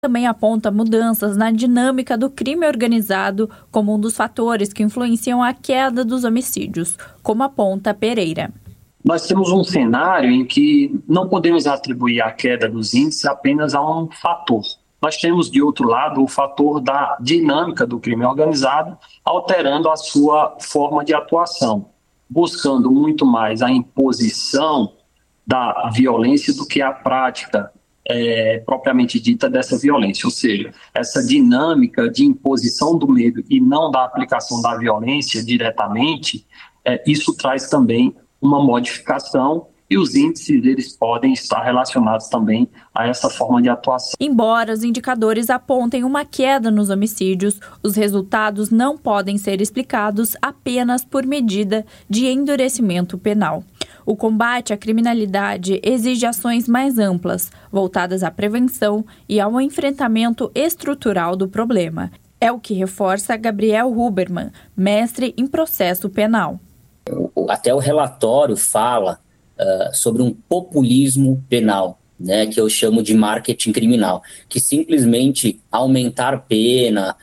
Também aponta mudanças na dinâmica do crime organizado como um dos fatores que influenciam a queda dos homicídios, como aponta Pereira. Nós temos um cenário em que não podemos atribuir a queda dos índices apenas a um fator. Nós temos, de outro lado, o fator da dinâmica do crime organizado, alterando a sua forma de atuação, buscando muito mais a imposição da violência do que a prática propriamente dita dessa violência, ou seja, essa dinâmica de imposição do medo e não da aplicação da violência diretamente, isso traz também uma modificação e os índices eles podem estar relacionados também a essa forma de atuação. Embora os indicadores apontem uma queda nos homicídios, os resultados não podem ser explicados apenas por medida de endurecimento penal. O combate à criminalidade exige ações mais amplas, voltadas à prevenção e ao enfrentamento estrutural do problema. É o que reforça Gabriel Huberman, mestre em processo penal. Até o relatório fala sobre um populismo penal, né, que eu chamo de marketing criminal, que simplesmente aumentar pena,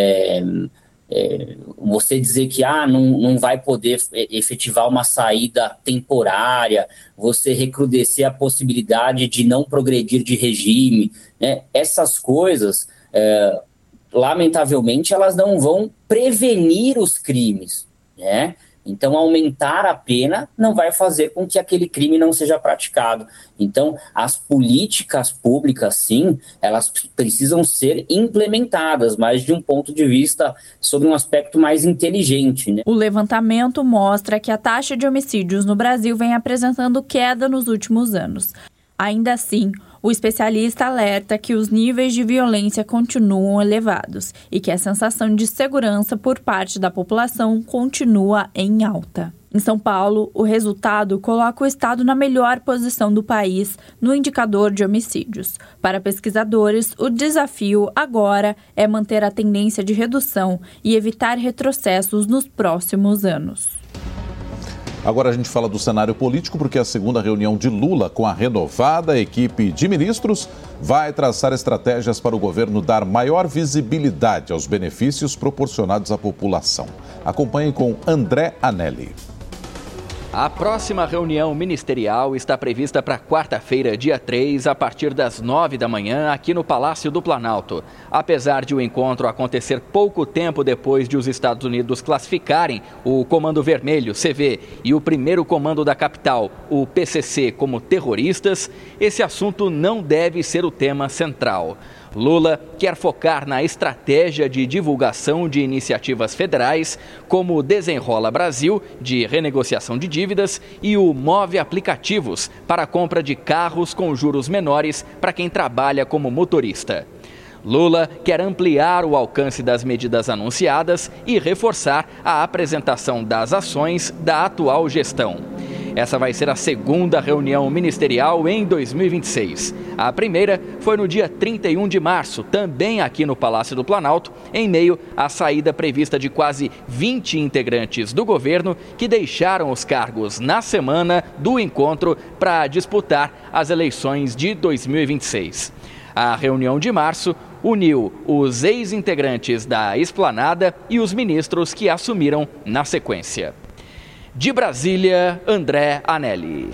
você dizer que não vai poder efetivar uma saída temporária, você recrudescer a possibilidade de não progredir de regime, né? Essas coisas, lamentavelmente, elas não vão prevenir os crimes, né? Então, aumentar a pena não vai fazer com que aquele crime não seja praticado. Então, as políticas públicas, sim, elas precisam ser implementadas, mas de um ponto de vista sobre um aspecto mais inteligente, né? O levantamento mostra que a taxa de homicídios no Brasil vem apresentando queda nos últimos anos. Ainda assim, o especialista alerta que os níveis de violência continuam elevados e que a sensação de segurança por parte da população continua em alta. Em São Paulo, o resultado coloca o estado na melhor posição do país no indicador de homicídios. Para pesquisadores, o desafio agora é manter a tendência de redução e evitar retrocessos nos próximos anos. Agora a gente fala do cenário político, porque a segunda reunião de Lula com a renovada equipe de ministros vai traçar estratégias para o governo dar maior visibilidade aos benefícios proporcionados à população. Acompanhe com André Anelli. A próxima reunião ministerial está prevista para quarta-feira, dia 3, a partir das 9 da manhã, aqui no Palácio do Planalto. Apesar de o encontro acontecer pouco tempo depois de os Estados Unidos classificarem o Comando Vermelho, CV, e o primeiro comando da capital, o PCC, como terroristas, esse assunto não deve ser o tema central. Lula quer focar na estratégia de divulgação de iniciativas federais, como o Desenrola Brasil, de renegociação de dívidas, e o Move Aplicativos, para a compra de carros com juros menores para quem trabalha como motorista. Lula quer ampliar o alcance das medidas anunciadas e reforçar a apresentação das ações da atual gestão. Essa vai ser a segunda reunião ministerial em 2026. A primeira foi no dia 31 de março, também aqui no Palácio do Planalto, em meio à saída prevista de quase 20 integrantes do governo que deixaram os cargos na semana do encontro para disputar as eleições de 2026. A reunião de março uniu os ex-integrantes da Esplanada e os ministros que assumiram na sequência. De Brasília, André Anelli.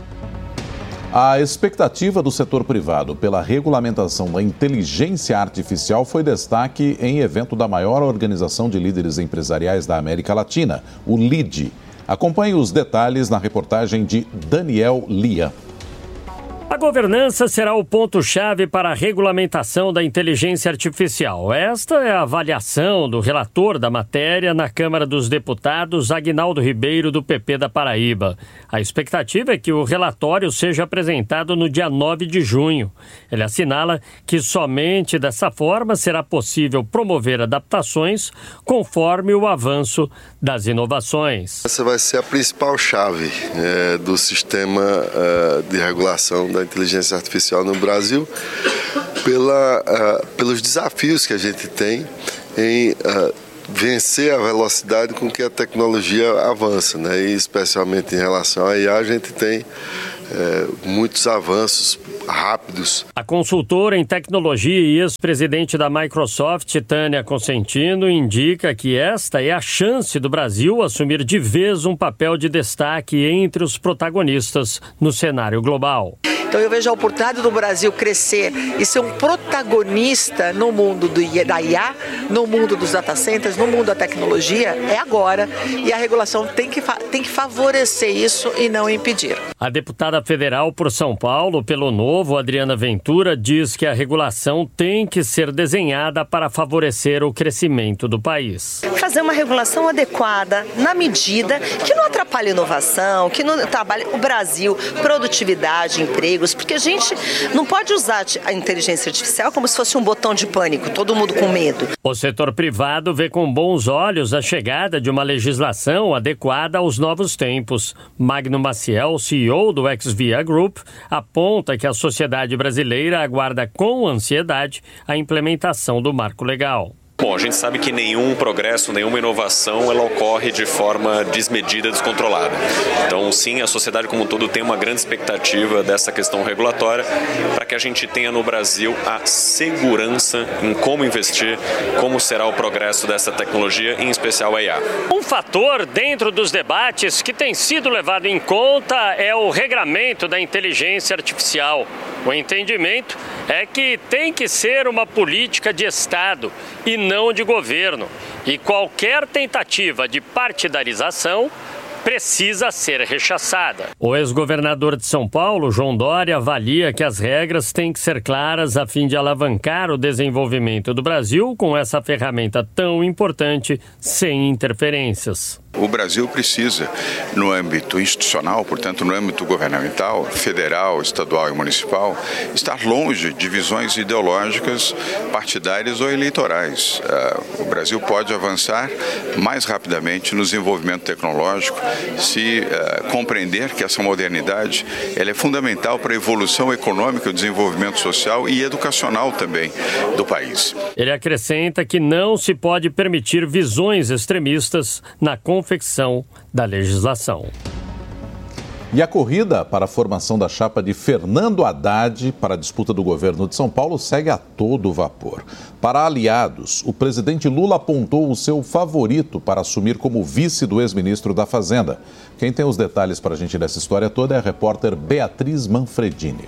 A expectativa do setor privado pela regulamentação da inteligência artificial foi destaque em evento da maior organização de líderes empresariais da América Latina, o LEAD. Acompanhe os detalhes na reportagem de Daniel Lia. A governança será o ponto-chave para a regulamentação da inteligência artificial. Esta é a avaliação do relator da matéria na Câmara dos Deputados, Aguinaldo Ribeiro, do PP da Paraíba. A expectativa é que o relatório seja apresentado no dia 9 de junho. Ele assinala que somente dessa forma será possível promover adaptações conforme o avanço das inovações. Essa vai ser a principal chave do sistema de regulação da inteligência artificial no Brasil, pelos desafios que a gente tem em vencer a velocidade com que a tecnologia avança, né? E especialmente em relação à IA, a gente tem muitos avanços rápidos. A consultora em tecnologia e ex-presidente da Microsoft, Tânia Cosentino, indica que esta é a chance do Brasil assumir de vez um papel de destaque entre os protagonistas no cenário global. Então eu vejo a oportunidade do Brasil crescer e ser um protagonista no mundo da IA, no mundo dos data centers, no mundo da tecnologia, é agora. E a regulação tem que favorecer isso e não impedir. A deputada federal por São Paulo, pelo Novo, Adriana Ventura, diz que a regulação tem que ser desenhada para favorecer o crescimento do país. Fazer uma regulação adequada, na medida, que não atrapalhe a inovação, que não atrapalhe o Brasil, produtividade, emprego, porque a gente não pode usar a inteligência artificial como se fosse um botão de pânico, todo mundo com medo. O setor privado vê com bons olhos a chegada de uma legislação adequada aos novos tempos. Magno Maciel, CEO do Exvia Group, aponta que a sociedade brasileira aguarda com ansiedade a implementação do marco legal. Bom, a gente sabe que nenhum progresso, nenhuma inovação, ela ocorre de forma desmedida, descontrolada. Então, sim, a sociedade como um todo tem uma grande expectativa dessa questão regulatória para que a gente tenha no Brasil a segurança em como investir, como será o progresso dessa tecnologia, em especial a IA. Um fator dentro dos debates que tem sido levado em conta é o regramento da inteligência artificial. O entendimento é que tem que ser uma política de Estado e não de governo. E qualquer tentativa de partidarização precisa ser rechaçada. O ex-governador de São Paulo, João Dória, avalia que as regras têm que ser claras a fim de alavancar o desenvolvimento do Brasil com essa ferramenta tão importante, sem interferências. O Brasil precisa, no âmbito institucional, portanto, no âmbito governamental, federal, estadual e municipal, estar longe de visões ideológicas, partidárias ou eleitorais. O Brasil pode avançar mais rapidamente no desenvolvimento tecnológico se compreender que essa modernidade ela é fundamental para a evolução econômica, o desenvolvimento social e educacional também do país. Ele acrescenta que não se pode permitir visões extremistas na confecção da legislação. E a corrida para a formação da chapa de Fernando Haddad para a disputa do governo de São Paulo segue a todo vapor. Para aliados, o presidente Lula apontou o seu favorito para assumir como vice do ex-ministro da Fazenda. Quem tem os detalhes para a gente dessa história toda é a repórter Beatriz Manfredini.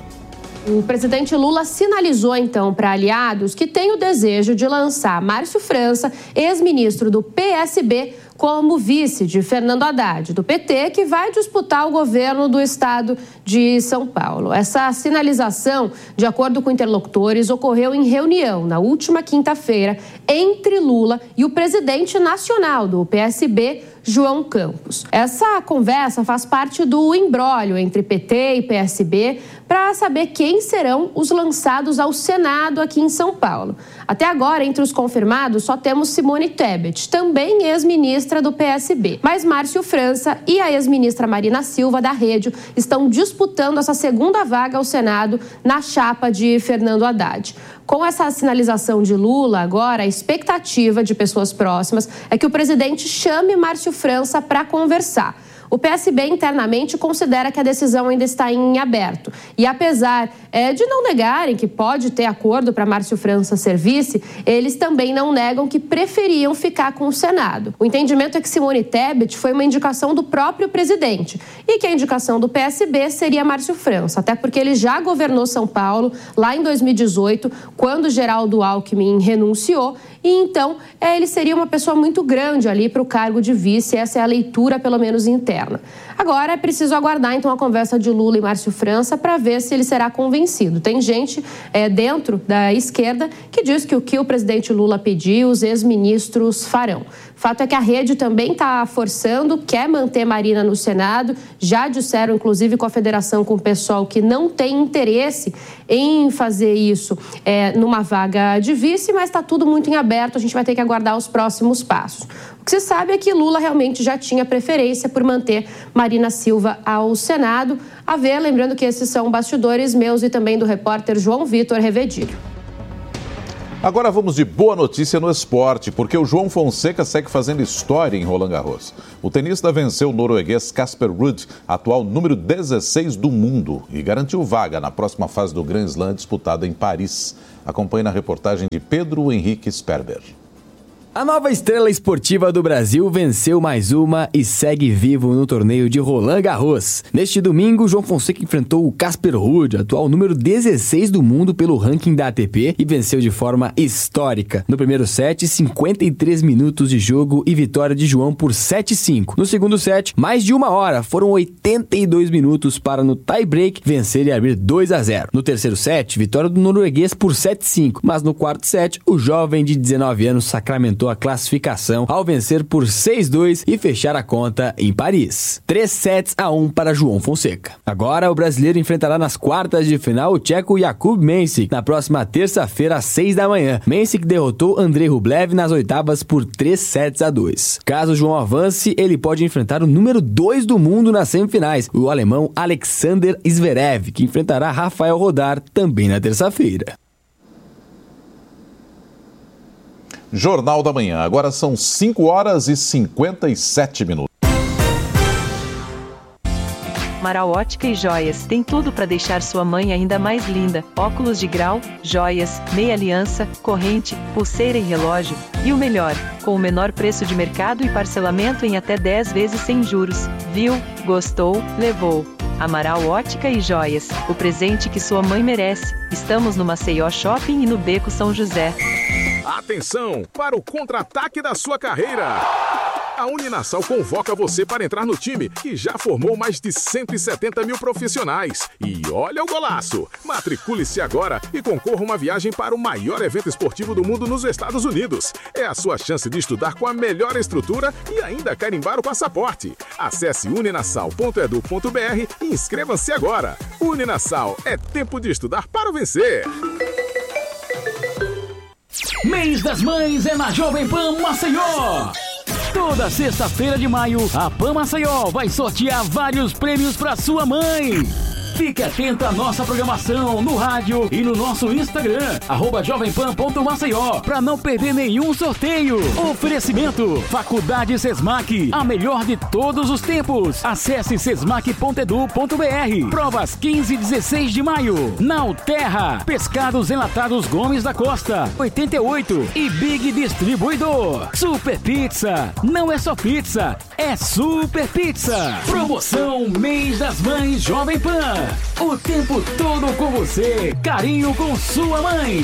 O presidente Lula sinalizou, então, para aliados que tem o desejo de lançar Márcio França, ex-ministro do PSB, como vice de Fernando Haddad, do PT, que vai disputar o governo do estado de São Paulo. Essa sinalização, de acordo com interlocutores, ocorreu em reunião na última quinta-feira entre Lula e o presidente nacional do PSB, João Campos. Essa conversa faz parte do imbróglio entre PT e PSB para saber quem serão os lançados ao Senado aqui em São Paulo. Até agora, entre os confirmados, só temos Simone Tebet, também ex-ministra do PSB. Mas Márcio França e a ex-ministra Marina Silva, da Rede, estão disputando essa segunda vaga ao Senado na chapa de Fernando Haddad. Com essa sinalização de Lula, agora, a expectativa de pessoas próximas é que o presidente chame Márcio França para conversar. O PSB internamente considera que a decisão ainda está em aberto. E apesar de não negarem que pode ter acordo para Márcio França ser vice, eles também não negam que preferiam ficar com o Senado. O entendimento é que Simone Tebet foi uma indicação do próprio presidente e que a indicação do PSB seria Márcio França, até porque ele já governou São Paulo lá em 2018, quando Geraldo Alckmin renunciou, e então ele seria uma pessoa muito grande ali para o cargo de vice. Essa é a leitura, pelo menos interna. Agora é preciso aguardar então a conversa de Lula e Márcio França para ver se ele será convencido. Tem gente dentro da esquerda que diz que o que o presidente Lula pediu, os ex-ministros farão. Fato é que a Rede também está forçando, quer manter Marina no Senado. Já disseram, inclusive, com a federação, com o pessoal, que não tem interesse em fazer isso numa vaga de vice, mas está tudo muito em aberto, a gente vai ter que aguardar os próximos passos. O que se sabe é que Lula realmente já tinha preferência por manter Marina Silva ao Senado. A ver, lembrando que esses são bastidores meus e também do repórter João Vitor Revedilho. Agora vamos de boa notícia no esporte, porque o João Fonseca segue fazendo história em Roland Garros. O tenista venceu o norueguês Casper Ruud, atual número 16 do mundo, e garantiu vaga na próxima fase do Grand Slam disputada em Paris. Acompanhe na reportagem de Pedro Henrique Sperber. A nova estrela esportiva do Brasil venceu mais uma e segue vivo no torneio de Roland Garros. Neste domingo, João Fonseca enfrentou o Casper Ruud, atual número 16 do mundo pelo ranking da ATP, e venceu de forma histórica. No primeiro set, 53 minutos de jogo e vitória de João por 7-5. No segundo set, mais de uma hora, foram 82 minutos para no tie-break vencer e abrir 2-0. No terceiro set, vitória do norueguês por 7-5, mas no quarto set, o jovem de 19 anos sacramentou a classificação ao vencer por 6-2 e fechar a conta em Paris. 3-1 para João Fonseca. Agora o brasileiro enfrentará nas quartas de final o tcheco Jakub Mensik na próxima terça-feira às 6 da manhã. Mensik derrotou Andrei Rublev nas oitavas por 3-2. Caso João avance, ele pode enfrentar o número 2 do mundo nas semifinais, o alemão Alexander Zverev, que enfrentará Rafael Rodar também na terça-feira. Jornal da Manhã, agora são 5 horas e 57 minutos. Amaral Ótica e Joias tem tudo para deixar sua mãe ainda mais linda. Óculos de grau, joias, meia aliança, corrente, pulseira e relógio. E o melhor, com o menor preço de mercado e parcelamento em até 10 vezes sem juros. Viu? Gostou? Levou. Amaral Ótica e Joias, o presente que sua mãe merece. Estamos no Maceió Shopping e no Beco São José. Atenção para o contra-ataque da sua carreira! A Uninasal convoca você para entrar no time, que já formou mais de 170 mil profissionais. E olha o golaço! Matricule-se agora e concorra a uma viagem para o maior evento esportivo do mundo nos Estados Unidos. É a sua chance de estudar com a melhor estrutura e ainda carimbar o passaporte. Acesse uninasal.edu.br e inscreva-se agora. Uninasal, é tempo de estudar para vencer! Mês das Mães é na Jovem Pan Maceió. Toda sexta-feira de maio, a Pan Maceió vai sortear vários prêmios para sua mãe. Fique atento à nossa programação no rádio e no nosso Instagram, @jovempan.maceió, para não perder nenhum sorteio. Oferecimento: Faculdade Sesmac, a melhor de todos os tempos. Acesse sesmac.edu.br. Provas 15 e 16 de maio. Nauterra, Pescados Enlatados Gomes da Costa, 88 e Big Distribuidor. Super Pizza, não é só pizza, é Super Pizza. Promoção Mês das Mães Jovem Pan. O tempo todo com você, carinho com sua mãe.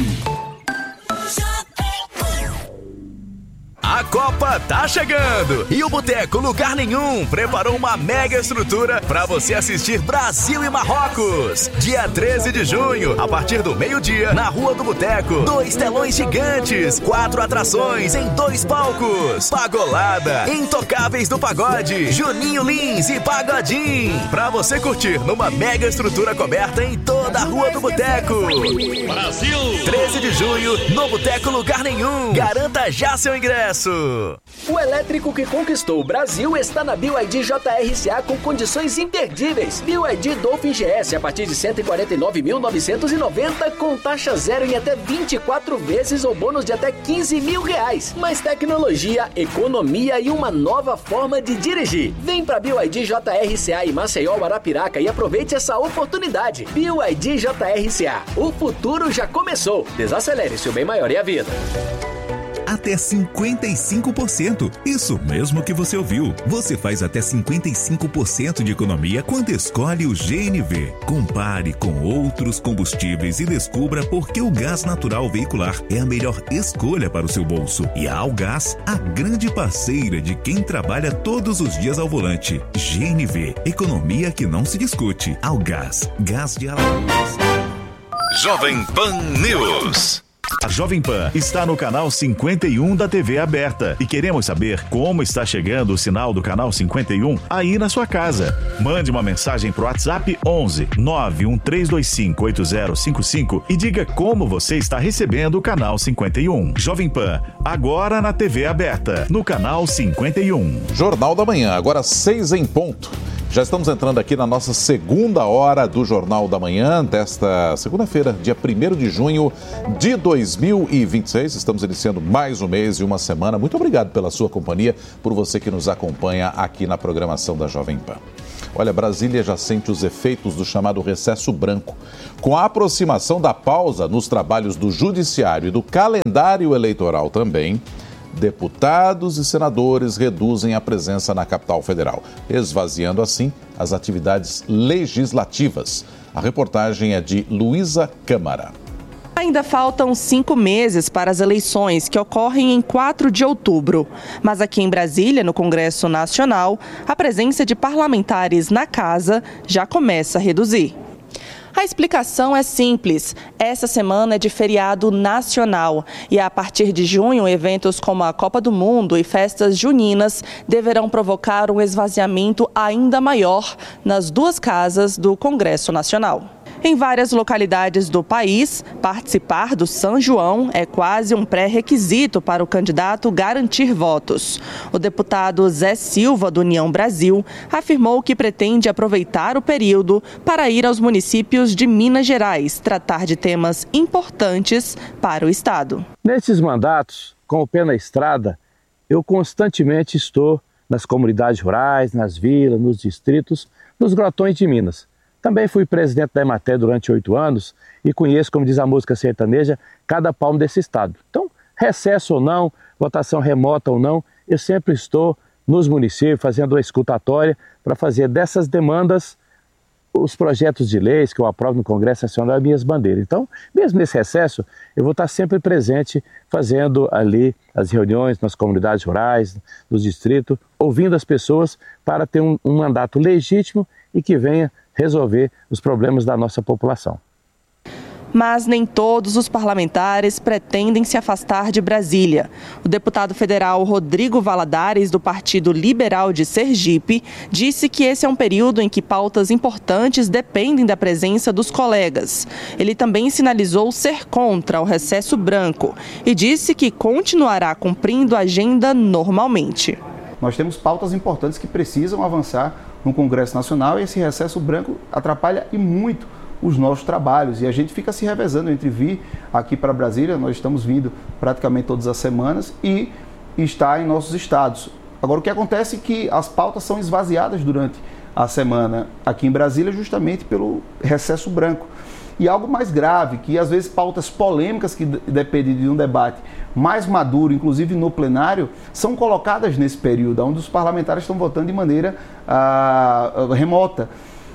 A Copa tá chegando e o Boteco Lugar Nenhum preparou uma mega estrutura para você assistir Brasil e Marrocos. Dia 13 de junho, a partir do meio-dia, na Rua do Boteco. 2 telões gigantes, 4 atrações em 2 palcos. Pagolada, Intocáveis do Pagode, Juninho Lins e Pagodinho. Pra você curtir numa mega estrutura coberta em toda a Rua do Boteco. Brasil! 13 de junho, no Boteco Lugar Nenhum. Garanta já seu ingresso. O elétrico que conquistou o Brasil está na BYD JRCA com condições imperdíveis. BYD Dolphin GS a partir de R$ 149.990 com taxa zero em até 24 vezes ou bônus de até R$15 mil. Mais tecnologia, economia e uma nova forma de dirigir. Vem pra BYD JRCA em Maceió, Arapiraca e aproveite essa oportunidade. BYD JRCA, o futuro já começou. Desacelere, seu bem maior é a vida. Até 55%. Isso mesmo que você ouviu. Você faz até 55% de economia quando escolhe o GNV. Compare com outros combustíveis e descubra por que o gás natural veicular é a melhor escolha para o seu bolso. E a Algás, a grande parceira de quem trabalha todos os dias ao volante. GNV, economia que não se discute. Algás, gás de Alagoas. Jovem Pan News. A Jovem Pan está no canal 51 da TV aberta e queremos saber como está chegando o sinal do canal 51 aí na sua casa. Mande uma mensagem pro WhatsApp 11 91325 8055 e diga como você está recebendo o canal 51. Jovem Pan, agora na TV aberta, no canal 51. Jornal da Manhã, agora 6 em ponto. Já estamos entrando aqui na nossa segunda hora do Jornal da Manhã, desta segunda-feira, dia 1º de junho de 2026. Estamos iniciando mais um mês e uma semana. Muito obrigado pela sua companhia, por você que nos acompanha aqui na programação da Jovem Pan. Olha, Brasília já sente os efeitos do chamado recesso branco. Com a aproximação da pausa nos trabalhos do Judiciário e do calendário eleitoral também, deputados e senadores reduzem a presença na capital federal, esvaziando assim as atividades legislativas. A reportagem é de Luísa Câmara. Ainda faltam 5 meses para as eleições, que ocorrem em 4 de outubro. Mas aqui em Brasília, no Congresso Nacional, a presença de parlamentares na casa já começa a reduzir. A explicação é simples. Essa semana é de feriado nacional e a partir de junho, eventos como a Copa do Mundo e festas juninas deverão provocar um esvaziamento ainda maior nas 2 casas do Congresso Nacional. Em várias localidades do país, participar do São João é quase um pré-requisito para o candidato garantir votos. O deputado Zé Silva, do União Brasil, afirmou que pretende aproveitar o período para ir aos municípios de Minas Gerais, tratar de temas importantes para o Estado. Nesses mandatos, com o pé na estrada, eu constantemente estou nas comunidades rurais, nas vilas, nos distritos, nos grotões de Minas. Também fui presidente da Emater durante 8 anos e conheço, como diz a música sertaneja, cada palmo desse estado. Então, recesso ou não, votação remota ou não, eu sempre estou nos municípios fazendo uma escutatória para fazer dessas demandas os projetos de leis que eu aprovo no Congresso Nacional, minhas bandeiras. Então, mesmo nesse recesso, eu vou estar sempre presente fazendo ali as reuniões nas comunidades rurais, nos distritos, ouvindo as pessoas para ter um mandato legítimo e que venha resolver os problemas da nossa população. Mas nem todos os parlamentares pretendem se afastar de Brasília. O deputado federal Rodrigo Valadares, do Partido Liberal de Sergipe, disse que esse é um período em que pautas importantes dependem da presença dos colegas. Ele também sinalizou ser contra o recesso branco e disse que continuará cumprindo a agenda normalmente. Nós temos pautas importantes que precisam avançar no Congresso Nacional e esse recesso branco atrapalha e muito os nossos trabalhos. E a gente fica se revezando entre vir aqui para Brasília, nós estamos vindo praticamente todas as semanas, e estar em nossos estados. Agora, o que acontece é que as pautas são esvaziadas durante a semana aqui em Brasília justamente pelo recesso branco. E algo mais grave, que às vezes pautas polêmicas que dependem de um debate mais maduro, inclusive no plenário, são colocadas nesse período, onde os parlamentares estão votando de maneira remota.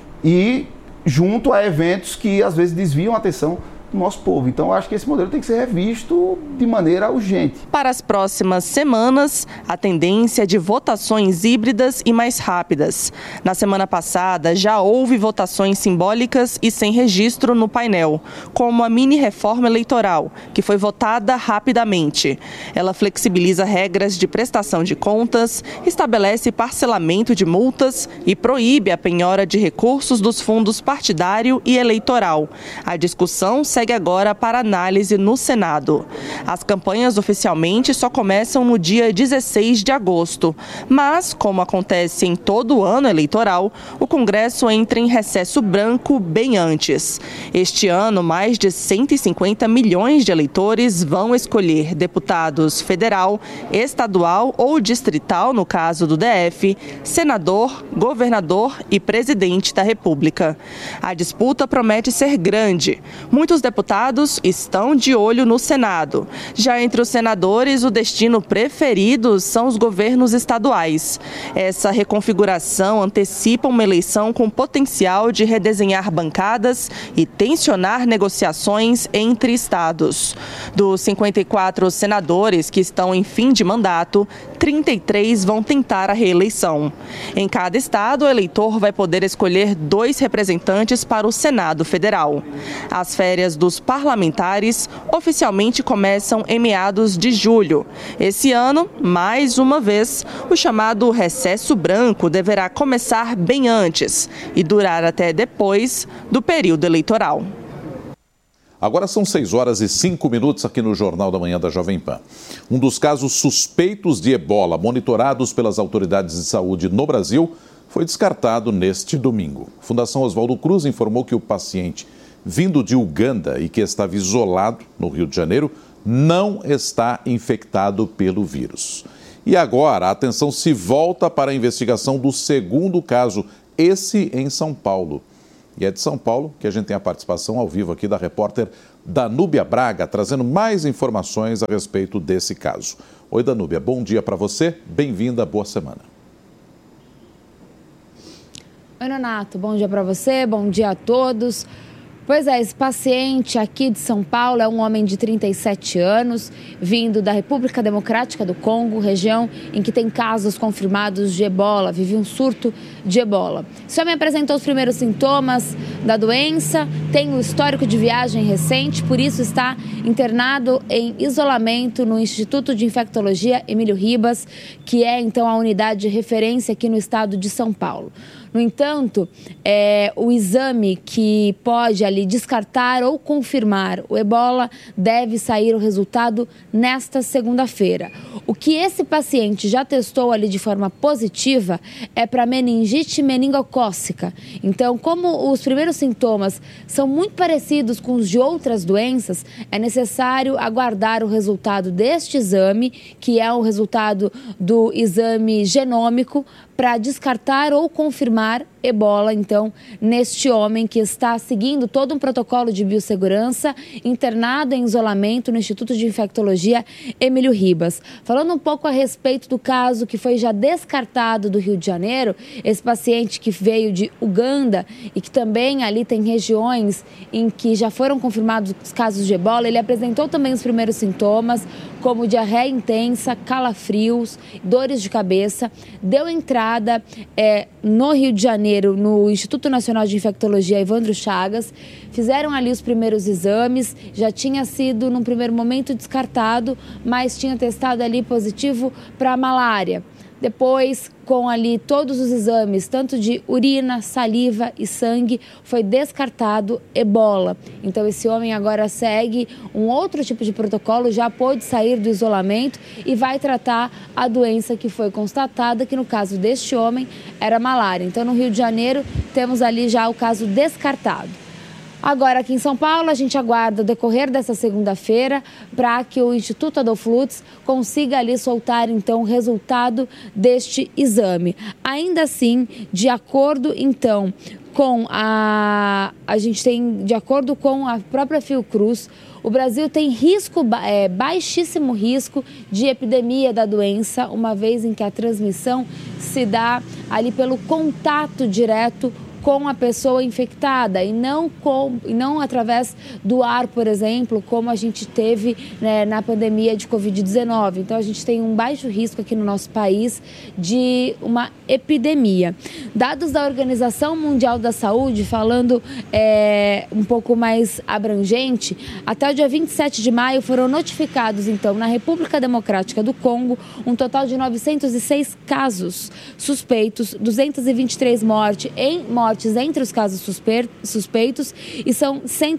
E junto a eventos que às vezes desviam a atenção do nosso povo. Então, eu acho que esse modelo tem que ser revisto de maneira urgente. Para as próximas semanas, a tendência é de votações híbridas e mais rápidas. Na semana passada, já houve votações simbólicas e sem registro no painel, como a mini-reforma eleitoral, que foi votada rapidamente. Ela flexibiliza regras de prestação de contas, estabelece parcelamento de multas e proíbe a penhora de recursos dos fundos partidário e eleitoral. A discussão segue agora para análise no Senado. As campanhas oficialmente só começam no dia 16 de agosto, mas, como acontece em todo ano eleitoral, o Congresso entra em recesso branco bem antes. Este ano, mais de 150 milhões de eleitores vão escolher deputados federal, estadual ou distrital, no caso do DF, senador, governador e presidente da República. A disputa promete ser grande. Muitos deputados estão de olho no Senado. Já entre os senadores, o destino preferido são os governos estaduais. Essa reconfiguração antecipa uma eleição com potencial de redesenhar bancadas e tensionar negociações entre estados. Dos 54 senadores que estão em fim de mandato, 33 vão tentar a reeleição. Em cada estado, o eleitor vai poder escolher 2 representantes para o Senado Federal. As férias dos parlamentares oficialmente começam em meados de julho. Esse ano, mais uma vez, o chamado recesso branco deverá começar bem antes e durar até depois do período eleitoral. Agora são 6h05 aqui no Jornal da Manhã da Jovem Pan. Um dos casos suspeitos de ebola monitorados pelas autoridades de saúde no Brasil foi descartado neste domingo. A Fundação Oswaldo Cruz informou que o paciente vindo de Uganda e que estava isolado no Rio de Janeiro não está infectado pelo vírus. E agora a atenção se volta para a investigação do segundo caso, esse em São Paulo. E é de São Paulo que a gente tem a participação ao vivo aqui da repórter Danúbia Braga, trazendo mais informações a respeito desse caso. Oi, Danúbia, bom dia para você, bem-vinda, boa semana. Oi, Nonato, bom dia para você, bom dia a todos. Pois é, esse paciente aqui de São Paulo é um homem de 37 anos, vindo da República Democrática do Congo, região em que tem casos confirmados de ebola, vive um surto de ebola. Esse homem apresentou os primeiros sintomas da doença, tem um histórico de viagem recente, por isso está internado em isolamento no Instituto de Infectologia Emílio Ribas, que é então a unidade de referência aqui no estado de São Paulo. No entanto, o exame que pode ali descartar ou confirmar o ebola deve sair o resultado nesta segunda-feira. O que esse paciente já testou ali de forma positiva é para meningite meningocócica. Então, como os primeiros sintomas são muito parecidos com os de outras doenças, é necessário aguardar o resultado deste exame, que é o resultado do exame genômico, para descartar ou confirmar ebola, então, neste homem que está seguindo todo um protocolo de biossegurança, internado em isolamento no Instituto de Infectologia Emílio Ribas. Falando um pouco a respeito do caso que foi já descartado do Rio de Janeiro, esse paciente que veio de Uganda e que também ali tem regiões em que já foram confirmados os casos de ebola, ele apresentou também os primeiros sintomas, como diarreia intensa, calafrios, dores de cabeça, deu entrada no Rio de Janeiro, no Instituto Nacional de Infectologia Evandro Chagas, fizeram ali os primeiros exames, já tinha sido num primeiro momento descartado, mas tinha testado ali positivo para malária. Depois, com ali todos os exames, tanto de urina, saliva e sangue, foi descartado ebola. Então, esse homem agora segue um outro tipo de protocolo, já pôde sair do isolamento e vai tratar a doença que foi constatada, que no caso deste homem era malária. Então, no Rio de Janeiro, temos ali já o caso descartado. Agora, aqui em São Paulo, a gente aguarda o decorrer dessa segunda-feira para que o Instituto Adolfo Lutz consiga ali soltar, então, o resultado deste exame. Ainda assim, de acordo, então, com de acordo com a própria Fiocruz, o Brasil tem baixíssimo risco de epidemia da doença, uma vez em que a transmissão se dá ali pelo contato direto com a pessoa infectada e não através do ar, por exemplo, como a gente teve, né, na pandemia de Covid-19. Então, a gente tem um baixo risco aqui no nosso país de uma epidemia. Dados da Organização Mundial da Saúde, falando um pouco mais abrangente, até o dia 27 de maio foram notificados, então, na República Democrática do Congo, um total de 906 casos suspeitos, 223 mortes entre os casos suspeitos e são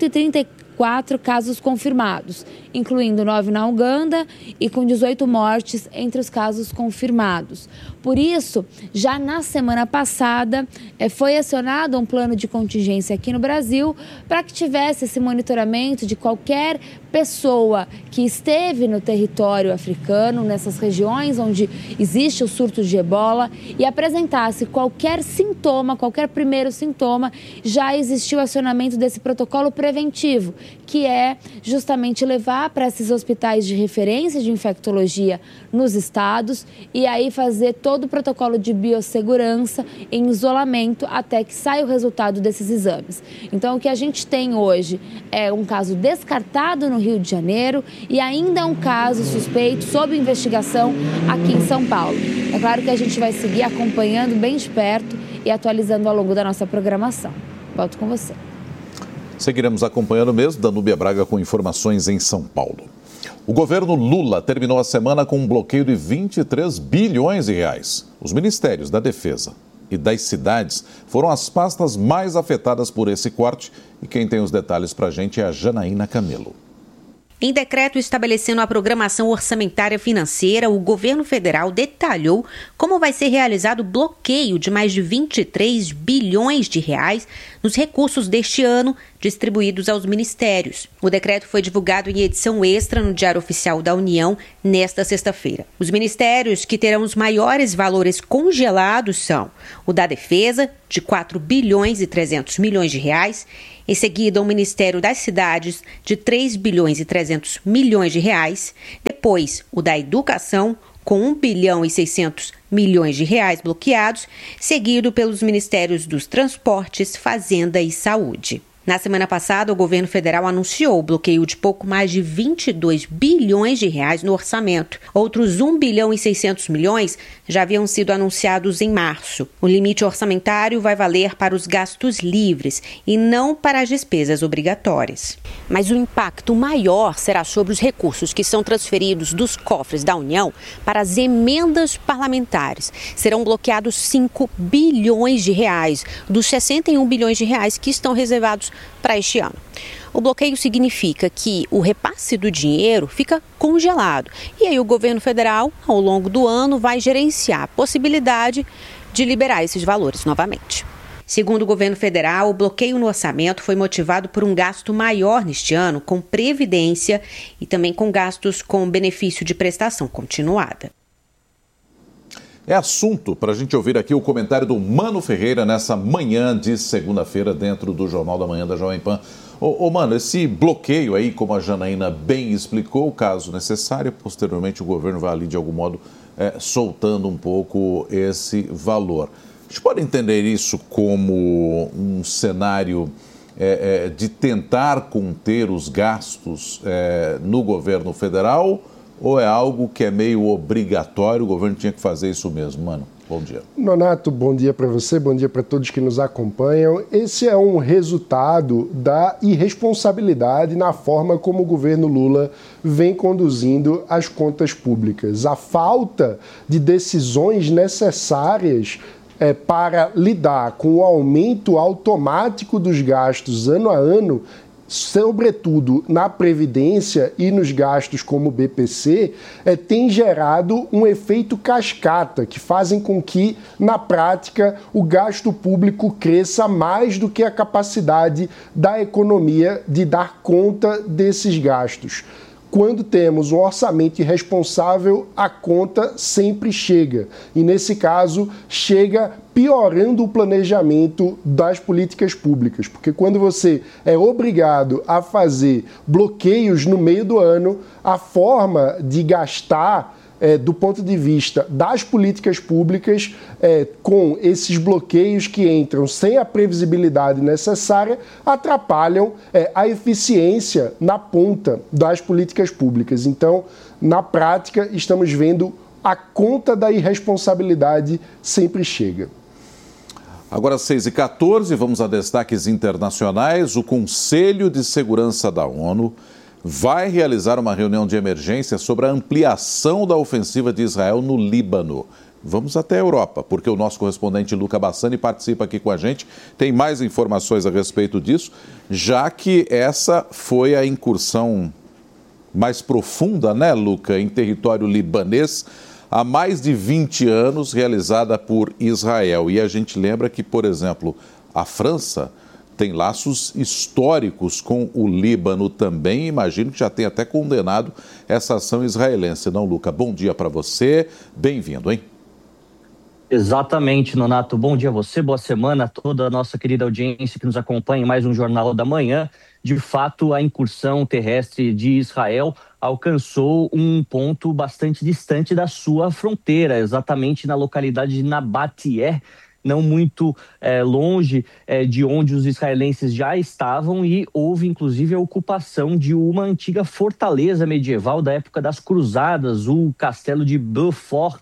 134 casos confirmados, incluindo 9 na Uganda e com 18 mortes entre os casos confirmados. Por isso, já na semana passada, foi acionado um plano de contingência aqui no Brasil para que tivesse esse monitoramento de qualquer pessoa que esteve no território africano, nessas regiões onde existe o surto de ebola, e apresentasse qualquer sintoma, qualquer primeiro sintoma, já existiu o acionamento desse protocolo preventivo, que é justamente levar para esses hospitais de referência de infectologia nos estados e aí fazer todo o protocolo de biossegurança em isolamento até que saia o resultado desses exames. Então, o que a gente tem hoje é um caso descartado no Rio de Janeiro e ainda um caso suspeito sob investigação aqui em São Paulo. É claro que a gente vai seguir acompanhando bem de perto e atualizando ao longo da nossa programação. Volto com você. Seguiremos acompanhando mesmo, Danúbia Braga com informações em São Paulo. O governo Lula terminou a semana com um bloqueio de 23 bilhões de reais. Os ministérios da Defesa e das cidades foram as pastas mais afetadas por esse corte. E quem tem os detalhes para a gente é a Janaína Camelo. Em decreto estabelecendo a programação orçamentária financeira, o governo federal detalhou como vai ser realizado o bloqueio de mais de 23 bilhões de reais nos recursos deste ano distribuídos aos ministérios. O decreto foi divulgado em edição extra no Diário Oficial da União nesta sexta-feira. Os ministérios que terão os maiores valores congelados são o da Defesa, de 4 bilhões e 300 milhões de reais, em seguida o Ministério das Cidades, de 3 bilhões e 300 milhões de reais, depois o da Educação, com 1 bilhão e 600 milhões de reais bloqueados, seguido pelos Ministérios dos Transportes, Fazenda e Saúde. Na semana passada, o governo federal anunciou o bloqueio de pouco mais de 22 bilhões de reais no orçamento. Outros 1 bilhão e 600 milhões já haviam sido anunciados em março. O limite orçamentário vai valer para os gastos livres e não para as despesas obrigatórias. Mas o impacto maior será sobre os recursos que são transferidos dos cofres da União para as emendas parlamentares. Serão bloqueados 5 bilhões de reais dos 61 bilhões de reais que estão reservados para este ano. O bloqueio significa que o repasse do dinheiro fica congelado e aí o governo federal, ao longo do ano, vai gerenciar a possibilidade de liberar esses valores novamente. Segundo o governo federal, o bloqueio no orçamento foi motivado por um gasto maior neste ano com previdência e também com gastos com benefício de prestação continuada. É assunto para a gente ouvir aqui o comentário do Mano Ferreira nessa manhã de segunda-feira dentro do Jornal da Manhã da Jovem Pan. Mano, esse bloqueio aí, como a Janaína bem explicou, caso necessário, posteriormente o governo vai ali de algum modo soltando um pouco esse valor. A gente pode entender isso como um cenário de tentar conter os gastos no governo federal? Ou é algo que é meio obrigatório, o governo tinha que fazer isso mesmo? Mano, bom dia. Nonato, bom dia para você, bom dia para todos que nos acompanham. Esse é um resultado da irresponsabilidade na forma como o governo Lula vem conduzindo as contas públicas. A falta de decisões necessárias para lidar com o aumento automático dos gastos ano a ano, sobretudo na Previdência e nos gastos como o BPC, tem gerado um efeito cascata, que fazem com que, na prática, o gasto público cresça mais do que a capacidade da economia de dar conta desses gastos. Quando temos um orçamento irresponsável, a conta sempre chega. E, nesse caso, chega piorando o planejamento das políticas públicas. Porque quando você é obrigado a fazer bloqueios no meio do ano, a forma de gastar do ponto de vista das políticas públicas, com esses bloqueios que entram sem a previsibilidade necessária, atrapalham a eficiência na ponta das políticas públicas. Então, na prática, estamos vendo a conta da irresponsabilidade sempre chega. Agora, 6h14, vamos a destaques internacionais. O Conselho de Segurança da ONU vai realizar uma reunião de emergência sobre a ampliação da ofensiva de Israel no Líbano. Vamos até a Europa, porque o nosso correspondente Luca Bassani participa aqui com a gente. Tem mais informações a respeito disso, já que essa foi a incursão mais profunda, né, Luca, em território libanês, há mais de 20 anos, realizada por Israel. E a gente lembra que, por exemplo, a França tem laços históricos com o Líbano também. Imagino que já tem até condenado essa ação israelense. Não, Luca? Bom dia para você. Bem-vindo, hein? Exatamente, Nonato. Bom dia a você, boa semana a toda a nossa querida audiência que nos acompanha em mais um Jornal da Manhã. De fato, a incursão terrestre de Israel alcançou um ponto bastante distante da sua fronteira, exatamente na localidade de Nabatieh, não muito longe de onde os israelenses já estavam, e houve inclusive a ocupação de uma antiga fortaleza medieval da época das Cruzadas, o castelo de Beaufort,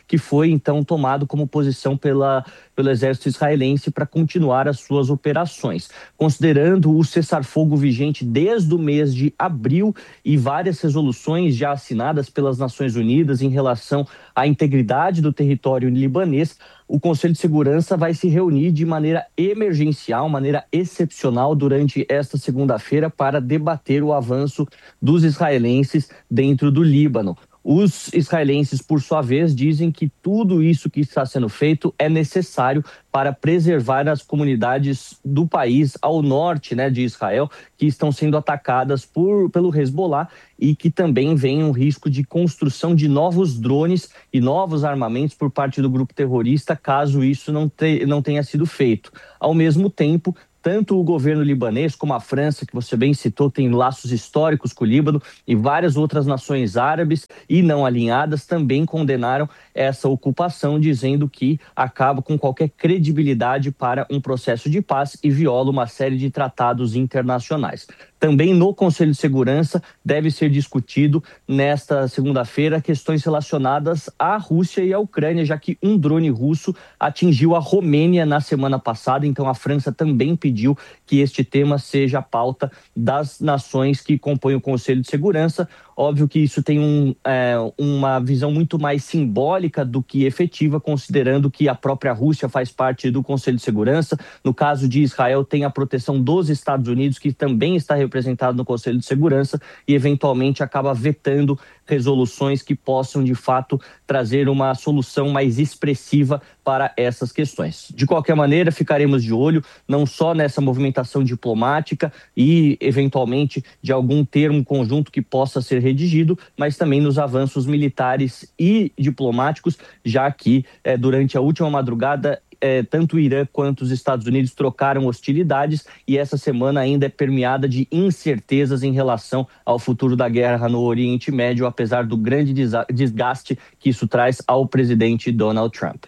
que foi então tomado como posição pelo exército israelense para continuar as suas operações. Considerando o cessar-fogo vigente desde o mês de abril e várias resoluções já assinadas pelas Nações Unidas em relação à integridade do território libanês, o Conselho de Segurança vai se reunir de maneira emergencial, maneira excepcional durante esta segunda-feira para debater o avanço dos israelenses dentro do Líbano. Os israelenses, por sua vez, dizem que tudo isso que está sendo feito é necessário para preservar as comunidades do país ao norte, de Israel, que estão sendo atacadas pelo Hezbollah e que também vem um risco de construção de novos drones e novos armamentos por parte do grupo terrorista, caso isso não tenha sido feito. Ao mesmo tempo, tanto o governo libanês como a França, que você bem citou, tem laços históricos com o Líbano, e várias outras nações árabes e não alinhadas também condenaram essa ocupação, dizendo que acaba com qualquer credibilidade para um processo de paz e viola uma série de tratados internacionais. Também no Conselho de Segurança deve ser discutido nesta segunda-feira questões relacionadas à Rússia e à Ucrânia, já que um drone russo atingiu a Romênia na semana passada, então a França também pediu que este tema seja a pauta das nações que compõem o Conselho de Segurança. Óbvio que isso tem uma visão muito mais simbólica do que efetiva, considerando que a própria Rússia faz parte do Conselho de Segurança. No caso de Israel, tem a proteção dos Estados Unidos, que também está representado no Conselho de Segurança e, eventualmente, acaba vetando resoluções que possam, de fato, trazer uma solução mais expressiva para essas questões. De qualquer maneira, ficaremos de olho não só nessa movimentação diplomática e, eventualmente, de algum termo conjunto que possa ser redigido, mas também nos avanços militares e diplomáticos, já que durante a última madrugada tanto o Irã quanto os Estados Unidos trocaram hostilidades e essa semana ainda é permeada de incertezas em relação ao futuro da guerra no Oriente Médio, apesar do grande desgaste que isso traz ao presidente Donald Trump.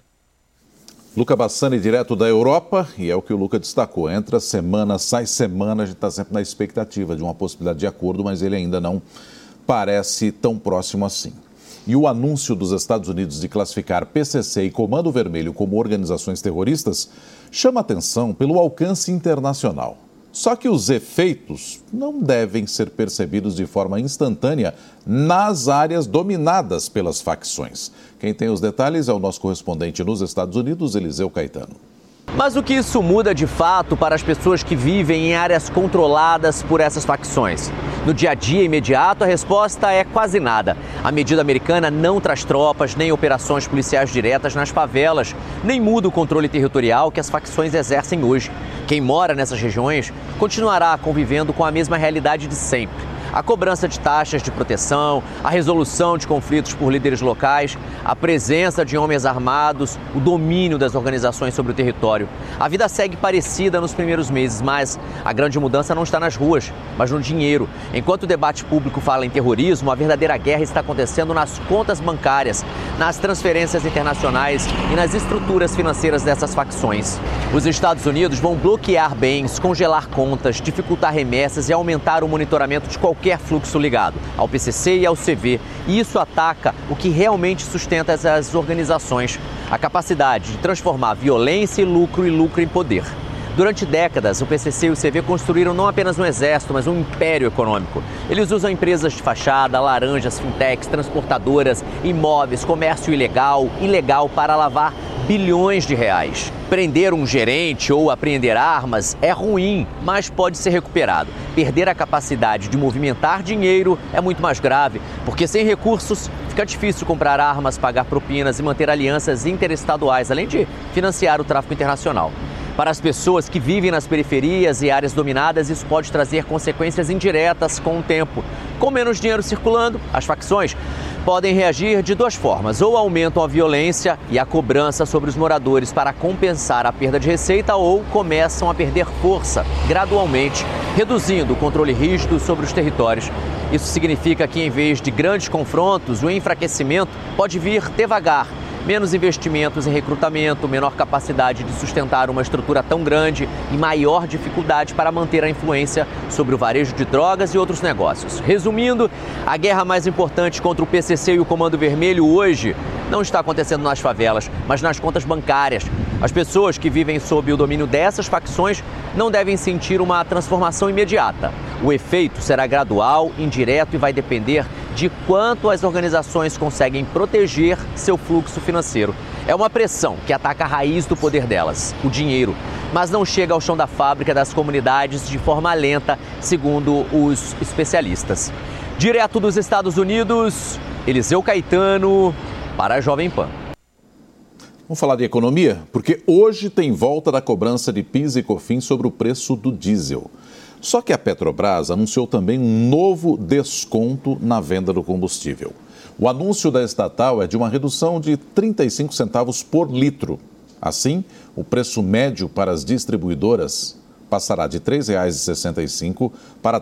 Luca Bassani, direto da Europa, e é o que o Luca destacou. Entra semana, sai semana, a gente está sempre na expectativa de uma possibilidade de acordo, mas ele ainda não parece tão próximo assim. E o anúncio dos Estados Unidos de classificar PCC e Comando Vermelho como organizações terroristas chama atenção pelo alcance internacional. Só que os efeitos não devem ser percebidos de forma instantânea nas áreas dominadas pelas facções. Quem tem os detalhes é o nosso correspondente nos Estados Unidos, Eliseu Caetano. Mas o que isso muda de fato para as pessoas que vivem em áreas controladas por essas facções? No dia a dia imediato, a resposta é quase nada. A medida americana não traz tropas nem operações policiais diretas nas favelas, nem muda o controle territorial que as facções exercem hoje. Quem mora nessas regiões continuará convivendo com a mesma realidade de sempre. A cobrança de taxas de proteção, a resolução de conflitos por líderes locais, a presença de homens armados, o domínio das organizações sobre o território. A vida segue parecida nos primeiros meses, mas a grande mudança não está nas ruas, mas no dinheiro. Enquanto o debate público fala em terrorismo, a verdadeira guerra está acontecendo nas contas bancárias, nas transferências internacionais e nas estruturas financeiras dessas facções. Os Estados Unidos vão bloquear bens, congelar contas, dificultar remessas e aumentar o monitoramento de qualquer fluxo ligado ao PCC e ao CV. E isso ataca o que realmente sustenta essas organizações, a capacidade de transformar violência em lucro em poder. Durante décadas, o PCC e o CV construíram não apenas um exército, mas um império econômico. Eles usam empresas de fachada, laranjas, fintechs, transportadoras, imóveis, comércio ilegal para lavar bilhões de reais. Prender um gerente ou apreender armas é ruim, mas pode ser recuperado. Perder a capacidade de movimentar dinheiro é muito mais grave, porque sem recursos fica difícil comprar armas, pagar propinas e manter alianças interestaduais, além de financiar o tráfico internacional. Para as pessoas que vivem nas periferias e áreas dominadas, isso pode trazer consequências indiretas com o tempo. Com menos dinheiro circulando, as facções podem reagir de duas formas. Ou aumentam a violência e a cobrança sobre os moradores para compensar a perda de receita, ou começam a perder força gradualmente, reduzindo o controle rígido sobre os territórios. Isso significa que, em vez de grandes confrontos, o enfraquecimento pode vir devagar, Menos investimentos em recrutamento, menor capacidade de sustentar uma estrutura tão grande e maior dificuldade para manter a influência sobre o varejo de drogas e outros negócios. Resumindo, a guerra mais importante contra o PCC e o Comando Vermelho hoje não está acontecendo nas favelas, mas nas contas bancárias. As pessoas que vivem sob o domínio dessas facções não devem sentir uma transformação imediata. O efeito será gradual, indireto e vai depender de quanto as organizações conseguem proteger seu fluxo financeiro. É uma pressão que ataca a raiz do poder delas, o dinheiro, mas não chega ao chão da fábrica das comunidades de forma lenta, segundo os especialistas. Direto dos Estados Unidos, Eliseu Caetano, para a Jovem Pan. Vamos falar de economia? Porque hoje tem volta da cobrança de PIS e COFINS sobre o preço do diesel. Só que a Petrobras anunciou também um novo desconto na venda do combustível. O anúncio da estatal é de uma redução de 35 centavos por litro. Assim, o preço médio para as distribuidoras passará de R$ 3,65 para R$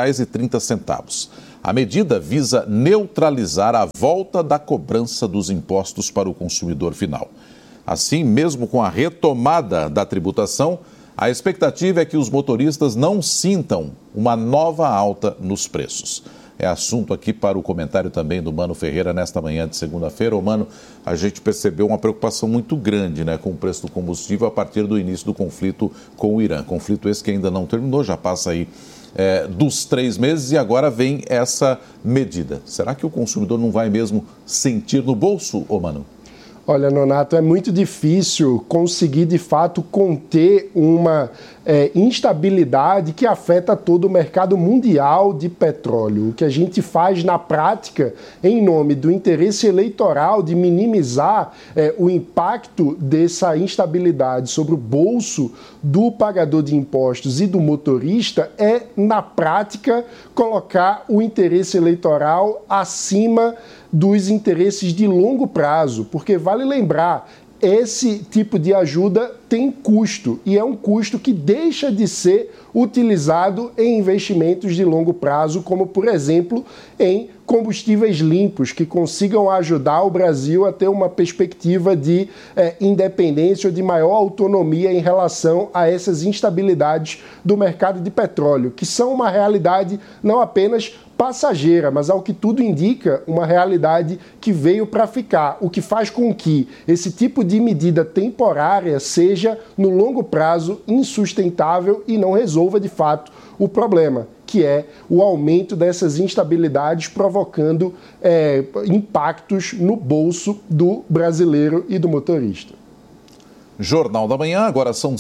3,30. A medida visa neutralizar a volta da cobrança dos impostos para o consumidor final. Assim, mesmo com a retomada da tributação, a expectativa é que os motoristas não sintam uma nova alta nos preços. É assunto aqui para o comentário também do Mano Ferreira nesta manhã de segunda-feira. Mano, a gente percebeu uma preocupação muito grande, com o preço do combustível a partir do início do conflito com o Irã. Conflito esse que ainda não terminou, já passa aí dos 3 meses e agora vem essa medida. Será que o consumidor não vai mesmo sentir no bolso, Mano? Olha, Nonato, é muito difícil conseguir, de fato, conter uma instabilidade que afeta todo o mercado mundial de petróleo. O que a gente faz na prática, em nome do interesse eleitoral de minimizar o impacto dessa instabilidade sobre o bolso do pagador de impostos e do motorista, é, na prática, colocar o interesse eleitoral acima dos interesses de longo prazo, porque vale lembrar, esse tipo de ajuda tem custo e é um custo que deixa de ser utilizado em investimentos de longo prazo, como, por exemplo, em combustíveis limpos que consigam ajudar o Brasil a ter uma perspectiva de independência ou de maior autonomia em relação a essas instabilidades do mercado de petróleo, que são uma realidade não apenas passageira, mas ao que tudo indica, uma realidade que veio para ficar, o que faz com que esse tipo de medida temporária seja, no longo prazo, insustentável e não resolva, de fato, o problema, que é o aumento dessas instabilidades provocando impactos no bolso do brasileiro e do motorista. Jornal da Manhã, agora são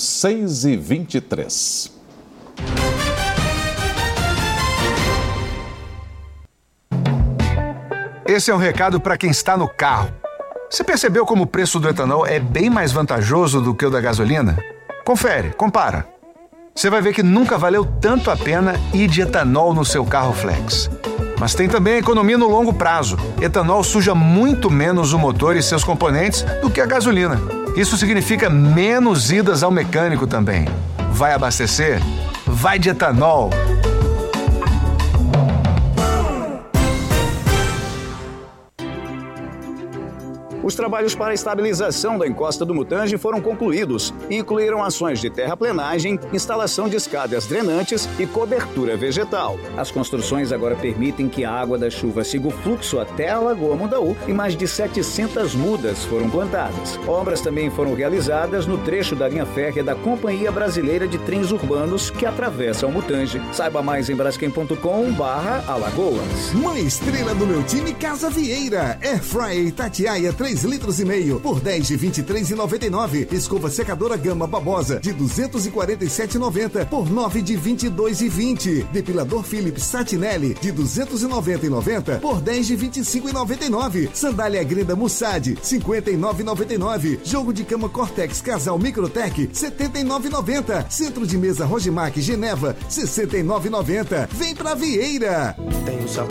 6h23. Esse é um recado para quem está no carro. Você percebeu como o preço do etanol é bem mais vantajoso do que o da gasolina? Confere, compara. Você vai ver que nunca valeu tanto a pena ir de etanol no seu carro flex. Mas tem também a economia no longo prazo. Etanol suja muito menos o motor e seus componentes do que a gasolina. Isso significa menos idas ao mecânico também. Vai abastecer? Vai de etanol! Os trabalhos para a estabilização da encosta do Mutange foram concluídos e incluíram ações de terraplenagem, instalação de escadas drenantes e cobertura vegetal. As construções agora permitem que a água da chuva siga o fluxo até a Lagoa Mundaú e mais de 700 mudas foram plantadas. Obras também foram realizadas no trecho da linha férrea da Companhia Brasileira de Trens Urbanos que atravessa o Mutange. Saiba mais em braskem.com/Alagoas. Mãe estrela do meu time, Casa Vieira. Airfryer Itatiaia 3,5 litros por 10 de 23,99. Escova secadora Gama Babosa de 247,90 por 9 de 22,20. Depilador Philips Satinelli de 290,90 por 10 de 25,99. Sandália Grenda Mussad 59,99. Jogo de cama Cortex Casal Microtech 79,90. Centro de mesa Rogimac Geneva 69,90. Vem pra Vieira. Tem o